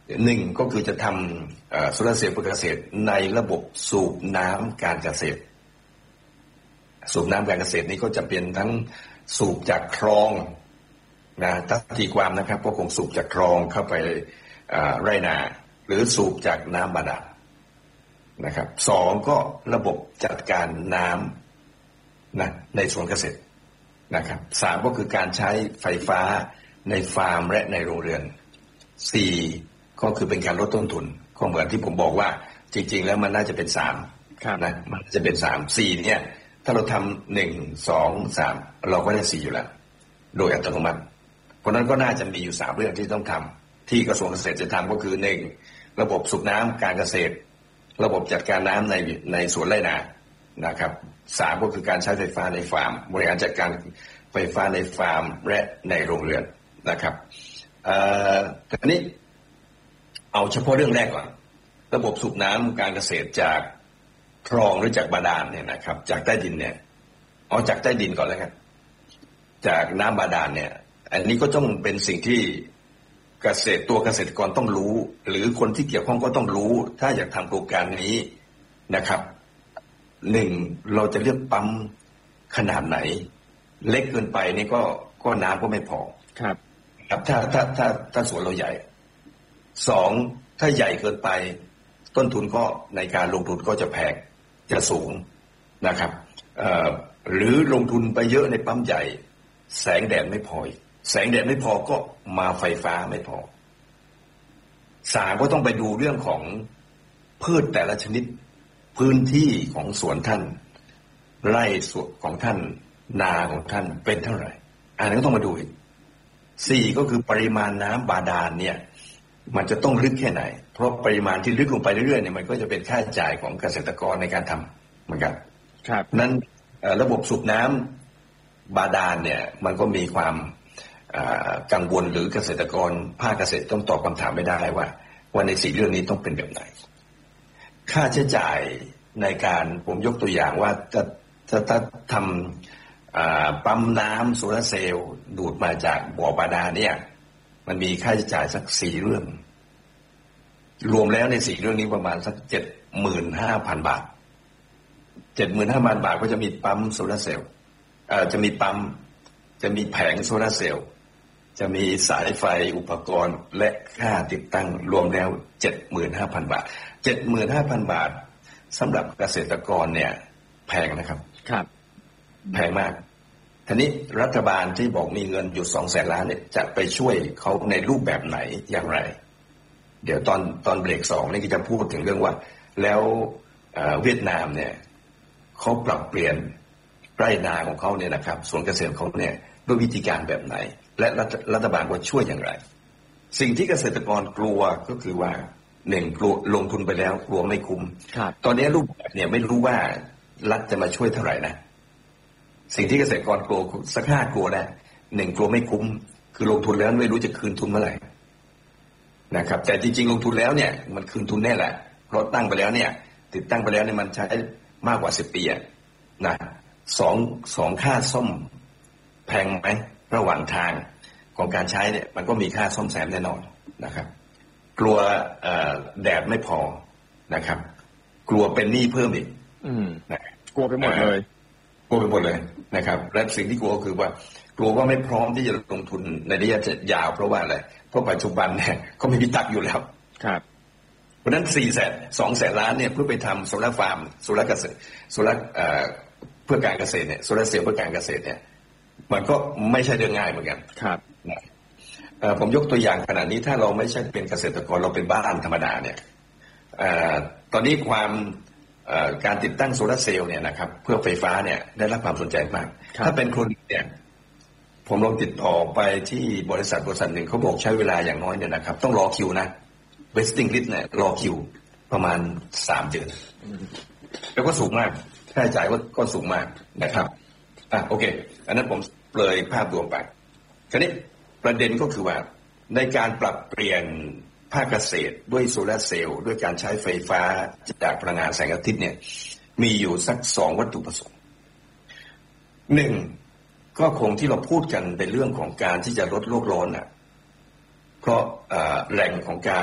หนึ่งก็คือจะทำโซลาร์เซลล์เพื่อเกษตรในระบบสูบน้ำการเกษตรสูบน้ำการเกษตรนี้ก็จะเป็นทั้งสูบจากคลองนะตีความนะครับก็คงสูบจากคลองเข้าไปไร่นาหรือสูบจากน้ำบาดาลนะครับสองก็ระบบจัดการน้ำนะในสวนเกษตรนะครับสามก็คือการใช้ไฟฟ้าในฟาร์มและในโรงเรือนสี่ก็คือเป็นการลดต้นทุนก็เหมือนที่ผมบอกว่าจริงๆแล้วมันน่าจะเป็นสามนะมันจะเป็นสามสี่เนี่ยถ้าเราทำหนึ่งสองสามเราก็ได้สี่อยู่แล้วโดยอัตโนมัติเพราะนั้นก็น่าจะมีอยู่สามเรื่องที่ต้องทำที่กระทรวงเกษตรจะทำก็คือหนึ่งระบบสูบน้ำการเกษตรระบบจัดการน้ำในสวนไร่นานะครับสามก็คือการใช้ไฟฟ้าในฟาร์มบริหารจัดการไฟฟ้าในฟาร์มและในโรงเรือนนะครับทีนี้เอาเฉพาะเรื่องแรกก่อนระบบสูบน้ำการเกษตรจากคลองหรือจากบาดาลเนี่ยนะครับจากใต้ดินเนี่ยเอาจากใต้ดินก่อนแล้วครับจากน้ำบาดาลเนี่ยอันนี้ก็ต้องเป็นสิ่งที่เกษตรกรต้องรู้หรือคนที่เกี่ยวข้องก็ต้องรู้ถ้าอยากทำโครงการนี้นะครับหนึ่งเราจะเลือกปั๊มขนาดไหนเล็กเกินไปนี่ก็น้ำก็ไม่พอครับถ้าสวนเราใหญ่สองถ้าใหญ่เกินไปต้นทุนก็ในการลงทุนก็จะแพงจะสูงนะครับหรือลงทุนไปเยอะในปั๊มใหญ่แสงแดดไม่พอแสงแดดไม่พอก็มาไฟฟ้าไม่พอสามก็ต้องไปดูเรื่องของพืชแต่ละชนิดพื้นที่ของสวนท่านไร่สวนของท่านนาของท่านเป็นเท่าไหร่อันนี้ก็ต้องมาดูอีกสี่ก็คือปริมาณน้ำบาดาลเนี่ยมันจะต้องลึกแค่ไหนเพราะปริมาณที่ลึกลงไปเรื่อยๆเนี่ยมันก็จะเป็นค่าใช้จ่ายของเกษตรกรในการทำเหมือนกันครับนั้นระบบสูบน้ำบาดาลเนี่ยมันก็มีความกังวลหรือเกษตรกรภาคเกษตรต้องตอบคำถามไม่ได้ว่าในสี่เรื่องนี้ต้องเป็นแบบไหนค่าใช้จ่ายในการผมยกตัวอย่างว่าจะทำปั๊มน้ำโซลาร์เซลล์ดูดมาจากบ่อบาดาลเนี่ยมันมีค่าใช้จ่ายสักสี่เรื่องรวมแล้วในสี่เรื่องนี้ประมาณสัก75,000 บาท75,000 บาทก็จะมีปั๊มโซลาร์เซลล์จะมีปั๊มจะมีแผงโซลาร์เซลล์จะมีสายไฟอุปกรณ์และค่าติดตั้งรวมแล้ว 75,000 บาท 75,000 บาทสำหรับเกษตรกรเนี่ยแพงนะครับครับแพงมากทีนี้รัฐบาลที่บอกมีเงินอยู่200,000 ล้านเนี่ยจะไปช่วยเขาในรูปแบบไหนอย่างไรเดี๋ยวตอนเบรก2นี่ก็จะพูดถึงเรื่องว่าแล้วเวียดนามเนี่ยเขาปรับเปลี่ยนไร่นาของเขาเนี่ยนะครับสวนเกษตรเขาเนี่ยด้วยวิธีการแบบไหนและรัฐบาลก็ช่วยอย่างไรสิ่งที่เกษตรกรกลัวก็คือว่าหนึ่งกลัวลงทุนไปแล้วกลัวไม่คุ้มตอนนี้รูปแบบเนี่ยไม่รู้ว่ารัฐจะมาช่วยเท่าไหร่นะสิ่งที่เกษตรกรกลัวสัก5กลัวนะหนึ่งกลัวไม่คุ้มคือลงทุนแล้วไม่รู้จะคืนทุนเมื่อไหร่นะครับแต่จริงๆลงทุนแล้วเนี่ยมันคืนทุนแน่แหละเพราะตั้งไปแล้วเนี่ยติดตั้งไปแล้วเนี่ยมันใช้มากกว่า10 ปีนะสองค่าซ่อมแพงไหมระหว่างทางของการใช้เนี่ยมันก็มีค่าซ่อมแซมแน่นอนนะครับกลัวแดดไม่พอนะครับกลัวเป็นหนี้เพิ่มอีกนะกลัวไปหมดเลยนะครับและสิ่งที่กลัวคือว่ากลัวว่าไม่พร้อมที่จะลงทุนในระยะยาวเพราะว่าอะไรเพราะปัจจุบันเนี่ยก็ไม่มีตักอยู่แล้วครับเพราะฉะนั้น200,000 ล้านเนี่ยเพื่อไปทำโซลาร์ฟาร์มโซลาร์เกษตรโซลาร์เพื่อการเกษตรเนี่ยโซลาร์เซลล์เพื่อการเกษตรเนี่ยมันก็ไม่ใช่เรื่องง่ายเหมือนกันครับผมยกตัวอย่างขนาดนี้ถ้าเราไม่ใช่เป็นเกษตรกรเราเป็นบ้านธรรมดาเนี่ยตอนนี้การติดตั้งโซลาร์เซลล์เนี่ยนะครับเพื่อไฟฟ้าเนี่ยได้รับความสนใจมากถ้าเป็นคนเนี่ยผมลองติดต่อไปที่บริษัทหนึ่งเขาบอกใช้เวลาอย่างน้อยเนี่ยนะครับต้องรอคิวนะเวสติ้งลิสต์เนี่ยรอคิวประมาณ3 เดือนแล้วก็สูงมากค่าใช้จ่ายก็สูงมากนะครับโอเคอันนั้นผมเปรยภาพรวมไปคราวนี้ประเด็นก็คือว่าในการปรับเปลี่ยนภาคเกษตรด้วยโซลาร์เซลล์ด้วยการใช้ไฟฟ้าจากพลังงานแสงอาทิตย์เนี่ยมีอยู่สัก2 วัตถุประสงค์1ก็คงที่เราพูดกันในเรื่องของการที่จะลดโลกร้อนเพราะแหล่งของการ